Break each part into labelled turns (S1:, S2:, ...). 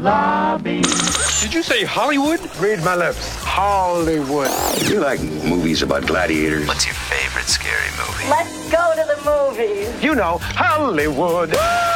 S1: lobby.
S2: Did you say Hollywood?
S3: Read my lips. Hollywood.
S4: You like movies about gladiators?
S5: What's your favorite scary movie?
S1: Let's go to the movies.
S3: You know, Hollywood.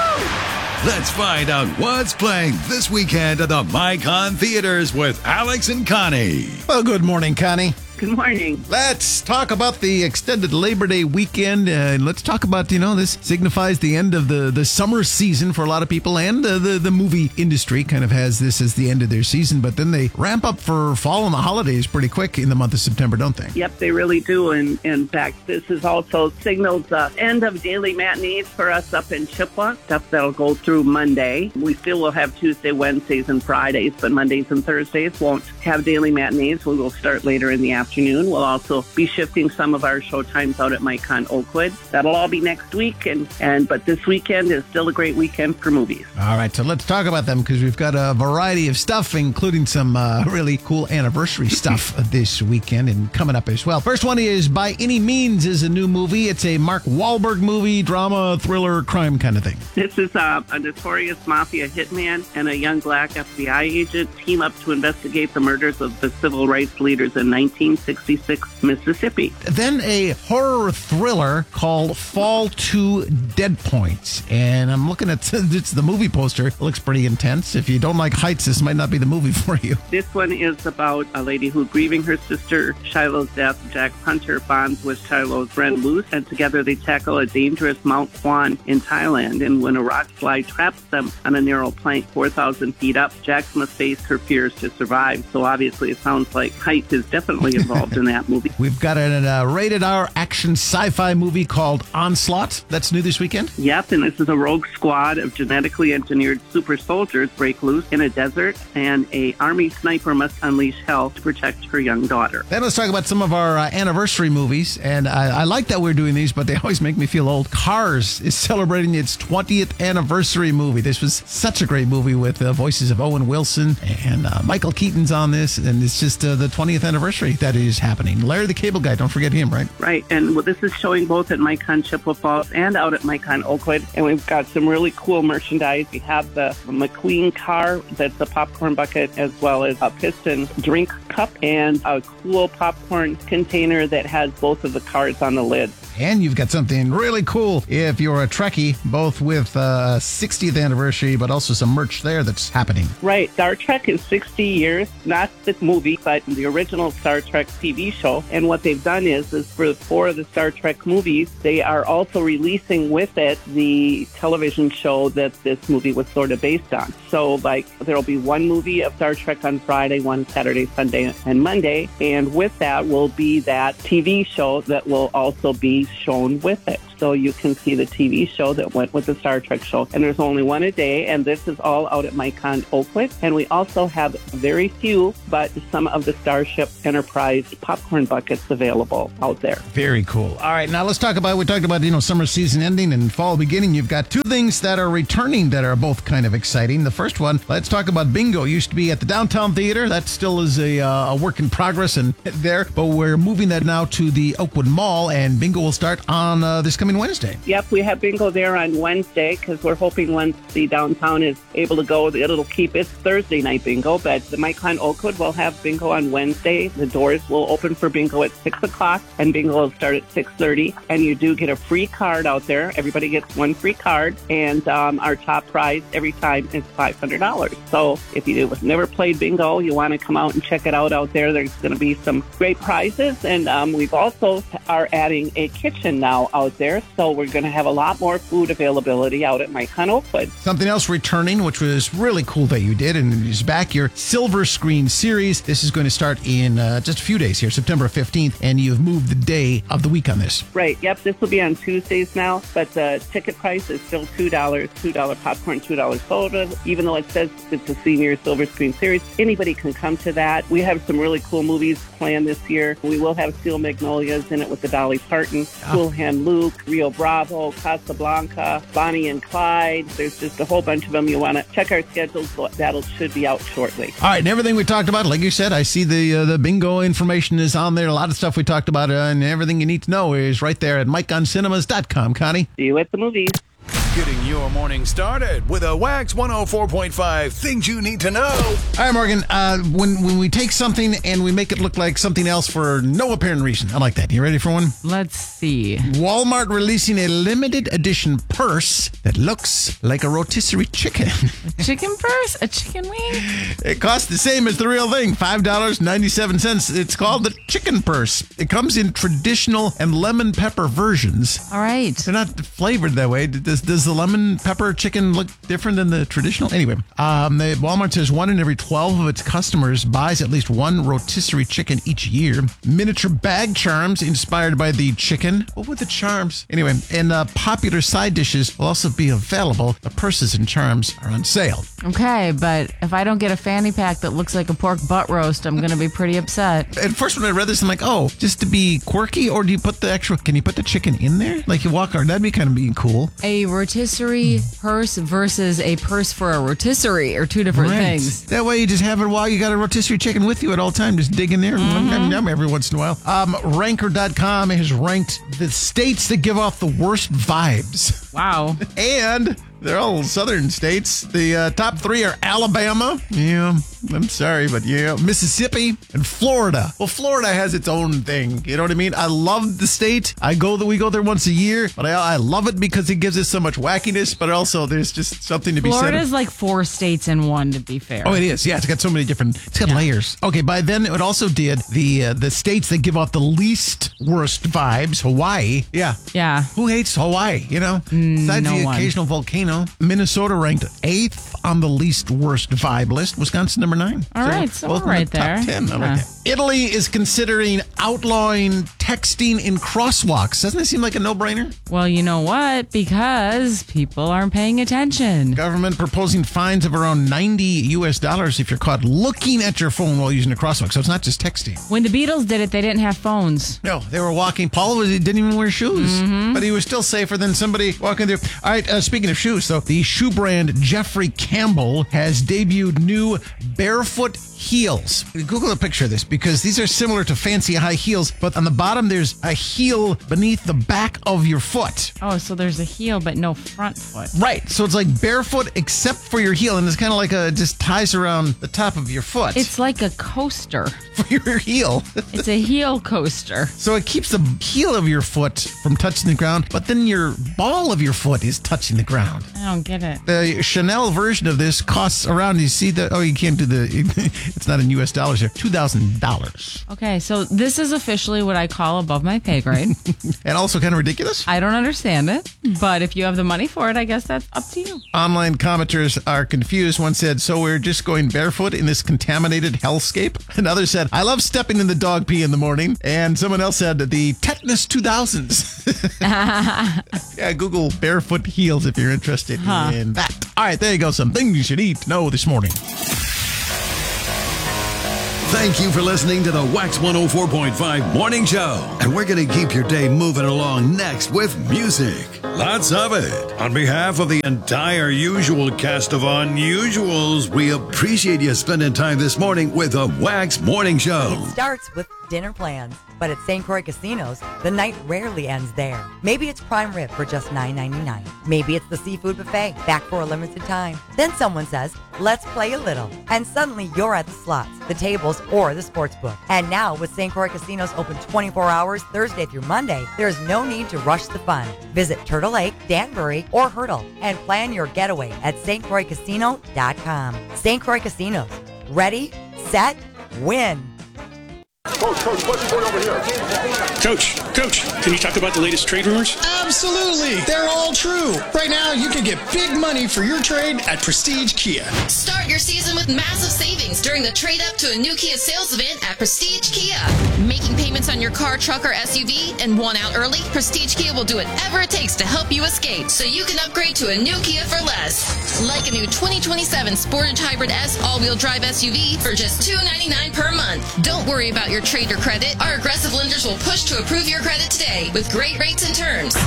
S6: Let's find out what's playing this weekend at the Micon Theaters with Alex and Connie.
S7: Well, good morning, Connie.
S8: Good morning.
S7: Let's talk about the extended Labor Day weekend. Let's talk about, this signifies the end of the summer season for a lot of people, and the movie industry kind of has this as the end of their season, but then they ramp up for fall and the holidays pretty quick in the month of September, don't they?
S8: Yep, they really do. And in fact, this is also signals the end of daily matinees for us up in Chippewa, stuff that'll go through Monday. We still will have Tuesday, Wednesdays, and Fridays, but Mondays and Thursdays won't have daily matinees. We will start later in the afternoon. We'll also be shifting some of our show times out at Micon Oakwood. That'll all be next week, but this weekend is still a great weekend for movies.
S7: All right, so let's talk about them because we've got a variety of stuff, including some really cool anniversary stuff this weekend and coming up as well. First one is By Any Means is a new movie. It's a Mark Wahlberg movie, drama, thriller, crime kind of thing.
S8: This is a notorious mafia hitman and a young black FBI agent team up to investigate the murders of the civil rights leaders in 1966 Mississippi.
S7: Then a horror thriller called Fall to Dead Points. And I'm looking at it's the movie poster. It looks pretty intense. If you don't like heights, this might not be the movie for you.
S8: This one is about a lady who, grieving her sister Shiloh's death, Jack Hunter bonds with Shiloh's friend Luce, and together they tackle a dangerous Mount Kwan in Thailand. And when a rock slide traps them on a narrow plank 4,000 feet up, Jack must face her fears to survive. So obviously it sounds like height is definitely involved in that movie.
S7: We've got a rated R action sci-fi movie called Onslaught. That's new this weekend?
S8: Yep, and this is a rogue squad of genetically engineered super soldiers break loose in a desert, and a army sniper must unleash hell to protect her young daughter.
S7: Then let's talk about some of our anniversary movies, and I like that we're doing these, but they always make me feel old. Cars is celebrating its 20th anniversary movie. This was such a great movie with the voices of Owen Wilson, and Michael Keaton's on this, and it's just the 20th anniversary that is happening. Larry the Cable Guy, don't forget him, right?
S8: Right, and this is showing both at Micon Chippewa Falls and out at Micon Oakwood, and we've got some really cool merchandise. We have the McQueen car that's a popcorn bucket, as well as a piston drink cup and a cool popcorn container that has both of the cars on the lid.
S7: And you've got something really cool if you're a Trekkie, both with 60th anniversary, but also some merch there that's happening.
S8: Right. Star Trek is 60 years, not the movie, but the original Star Trek TV show. And what they've done is for 4 of the Star Trek movies, they are also releasing with it the television show that this movie was sort of based on. So, there'll be one movie of Star Trek on Friday, one Saturday, Sunday, and Monday. And with that will be that TV show that will also be shown with it. So you can see the TV show that went with the Star Trek show. And there's only one a day, and this is all out at Micon Oakwood. And we also have very few, but some of the Starship Enterprise popcorn buckets available out there.
S7: Very cool. All right, now let's talk about, we talked about, summer season ending and fall beginning. You've got 2 things that are returning that are both kind of exciting. The first one, let's talk about Bingo. Used to be at the Downtown Theater. That still is a work in progress and there, but we're moving that now to the Oakwood Mall, and Bingo will start on this coming Wednesday.
S8: Yep, we have Bingo there on Wednesday because we're hoping once the downtown is able to go, it'll keep its Thursday night Bingo, but the Micon Oakwood will have Bingo on Wednesday. The doors will open for Bingo at 6 o'clock, and Bingo will start at 6:30, and you do get a free card out there. Everybody gets one free card, and our top prize every time is $500. So if you never played Bingo, you want to come out and check it out there. There's going to be some great prizes, and we've also are adding a kitchen now out there. So we're going to have a lot more food availability out at Micon Oakwood.
S7: Something else returning, which was really cool that you did, and it is back, your Silver Screen series. This is going to start in just a few days here, September 15th, and you've moved the day of the week on this.
S8: Right. Yep. This will be on Tuesdays now, but the ticket price is still $2, $2 popcorn, $2 soda. Even though it says it's a senior Silver Screen series, anybody can come to that. We have some really cool movies planned this year. We will have Steel Magnolias in it with the Dolly Parton, Cool Hand Luke, Rio Bravo, Casablanca, Bonnie and Clyde. There's just a whole bunch of them. You want to check our schedules. That should be out shortly.
S7: All right, and everything we talked about, like you said, I see the bingo information is on there. A lot of stuff we talked about, and everything you need to know is right there at MiconCinemas.com. Connie?
S8: See you at the movies.
S6: Getting your morning started with a Wax 104.5 Things You Need to Know.
S7: All right, Morgan, when we take something and we make it look like something else for no apparent reason. I like that. You ready for one?
S9: Let's see.
S7: Walmart releasing a limited edition purse that looks like a rotisserie chicken.
S9: A chicken purse? A chicken wing?
S7: It costs the same as the real thing, $5.97. It's called the chicken purse. It comes in traditional and lemon pepper versions.
S9: All right.
S7: They're not flavored that way. Does the lemon pepper chicken look different than the traditional? Anyway, Walmart says 1 in every 12 of its customers buys at least one rotisserie chicken each year. Miniature bag charms inspired by the chicken. What were the charms? Anyway, and popular side dishes will also be available. The purses and charms are on sale.
S9: Okay, but if I don't get a fanny pack that looks like a pork butt roast, I'm going to be pretty upset.
S7: At first when I read this, I'm like, oh, just to be quirky, or do you put can you put the chicken in there? Like you walk around, that'd be kind of being cool.
S9: A rotisserie purse versus a purse for a rotisserie are two different things.
S7: That way you just have it while you got a rotisserie chicken with you at all time. Just dig in there every once in a while. Ranker.com has ranked the states that give off the worst vibes.
S9: Wow.
S7: And they're all southern states. The top 3 are Alabama. Yeah, I'm sorry, but yeah. Mississippi and Florida. Well, Florida has its own thing. You know what I mean? I love the state. We go there once a year, but I love it because it gives us so much wackiness, but also there's just something to be said.
S9: Florida's like 4 states in one, to be fair.
S7: Oh, it is. Yeah, it's got so many different, it's got layers. Okay, by then it also did the states that give off the least worst vibes. Hawaii. Yeah.
S9: Yeah.
S7: Who hates Hawaii, you know? Besides
S9: no
S7: the
S9: one.
S7: occasional volcano. Minnesota ranked 8th on the least worst vibe list. Wisconsin number 9.
S9: All right, so
S7: both
S9: we're right
S7: in the top
S9: there.
S7: 10. I like that. Italy is considering outlawing texting in crosswalks. Doesn't it seem like a no-brainer?
S9: Well, you know what? Because people aren't paying attention.
S7: Government proposing fines of around $90 if you're caught looking at your phone while using a crosswalk. So it's not just texting.
S9: When the Beatles did it, they didn't have phones.
S7: No, they were walking. Paul didn't even wear shoes, but he was still safer than somebody walking there. All right, speaking of shoes, though, the shoe brand Jeffrey Campbell has debuted new barefoot heels. Google a picture of this because these are similar to fancy high heels, but on the bottom there's a heel beneath the back of your foot.
S9: Oh, so there's a heel but no front foot.
S7: Right, so it's like barefoot except for your heel, and it's kind of like just ties around the top of your foot.
S9: It's like a coaster.
S7: For your heel.
S9: It's a heel coaster.
S7: So it keeps the heel of your foot from touching the ground, but then your ball of your foot is touching the ground.
S9: I don't get it.
S7: The Chanel version of this costs around, you see the, oh, you can't do it's not in US dollars here, $2,000.
S9: Okay, so this is officially what I call above my pay grade.
S7: And also kind of ridiculous.
S9: I don't understand it, but if you have the money for it, I guess that's up to you.
S7: Online commenters are confused. One said, so we're just going barefoot in this contaminated hellscape? Another said, I love stepping in the dog pee in the morning. And someone else said, the tetanus 2000s. Yeah, Google barefoot heels if you're interested in that. All right, there you go. Some things you should eat to know this morning.
S6: Thank you for listening to the Wax 104.5 Morning Show. And we're going to keep your day moving along next with music. Lots of it. On behalf of the entire usual cast of unusuals, we appreciate you spending time this morning with the Wax Morning Show.
S10: It starts with dinner plans, but at St. Croix Casinos, the night rarely ends there. Maybe it's prime rib for just $9.99. Maybe it's the seafood buffet, back for a limited time. Then someone says, let's play a little. And suddenly you're at the slots, the tables, or the sports book. And now with St. Croix Casinos open 24 hours Thursday through Monday, there's no need to rush the fun. Visit Turtle Lake, Danbury, or Hurdle and plan your getaway at stcroixcasino.com. St. Croix Casinos. Ready, set, win.
S3: Coach, what's going over here?
S11: Coach, can you talk about the latest trade rumors?
S12: Absolutely. They're all true. Right now, you can get big money for your trade at Prestige Kia.
S13: Start your season with massive savings during the trade up to a new Kia sales event at Prestige Kia. Making payments on your car, truck, or SUV and want out early? Prestige Kia will do whatever it takes to help you escape so you can upgrade to a new Kia for less. Like a new 2027 Sportage Hybrid S all-wheel drive SUV for just $299 per month. Don't worry about your trade or credit. Our aggressive lenders will push to approve your credit today with great rates and terms.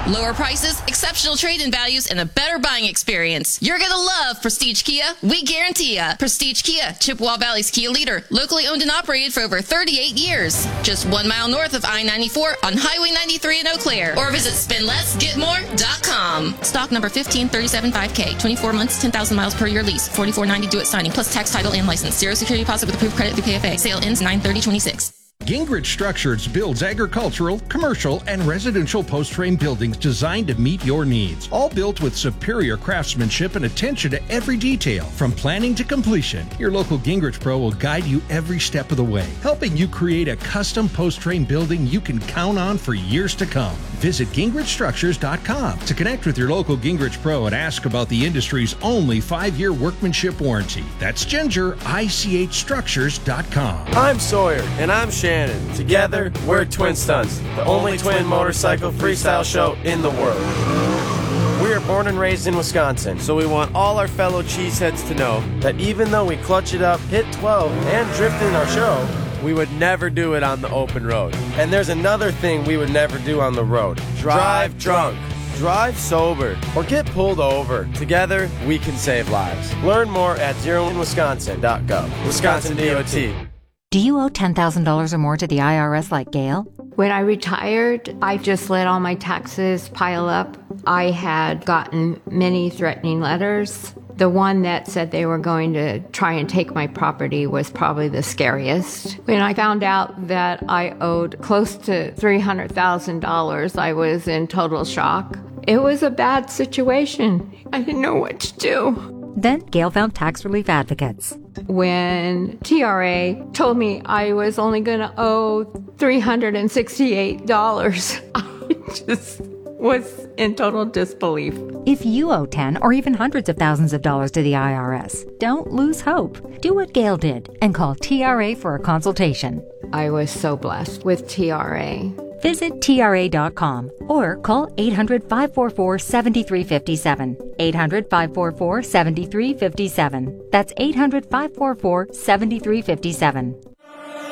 S13: Lower prices, exceptional trade-in values, and a better buying experience. You're going to love Prestige Kia. We guarantee ya. Prestige Kia, Chippewa Valley's Kia leader. Locally owned and operated for over 38 years. Just 1 mile north of I-94 on Highway 93 in Eau Claire. Or visit spendlessgetmore.com. Stock number 15375K. 24 months, 10,000 miles per year lease. $44.90 due at signing, plus tax, title, and license. Zero security deposit with approved credit through PFA. Sale ends 9/30/26.
S14: Gingrich Structures builds agricultural, commercial, and residential post-frame buildings designed to meet your needs. All built with superior craftsmanship and attention to every detail, from planning to completion. Your local Gingrich Pro will guide you every step of the way, helping you create a custom post-frame building you can count on for years to come. Visit GingrichStructures.com to connect with your local Gingrich Pro and ask about the industry's only 5-year workmanship warranty. That's GingerICHStructures.com.
S15: I'm Sawyer, and I'm Shannon. Together, we're Twin Stunts, the only twin motorcycle freestyle show in the world. We are born and raised in Wisconsin, so we want all our fellow cheeseheads to know that even though we clutch it up, hit 12, and drift in our show, we would never do it on the open road. And there's another thing we would never do on the road. Drive drunk. Drive sober or get pulled over. Together, we can save lives. Learn more at zeroinwisconsin.gov. Wisconsin DOT.
S16: Do you owe $10,000 or more to the IRS like Gail?
S17: When I retired, I just let all my taxes pile up. I had gotten many threatening letters. The one that said they were going to try and take my property was probably the scariest. When I found out that I owed close to $300,000, I was in total shock. It was a bad situation. I didn't know what to do.
S16: Then Gail found Tax Relief Advocates.
S17: When TRA told me I was only going to owe $368, I just was in total disbelief.
S16: If you owe 10 or even hundreds of thousands of dollars to the IRS, don't lose hope. Do what Gail did and call TRA for a consultation.
S17: I was so blessed with TRA.
S16: Visit TRA.com or call 800-544-7357. 800-544-7357. That's 800-544-7357.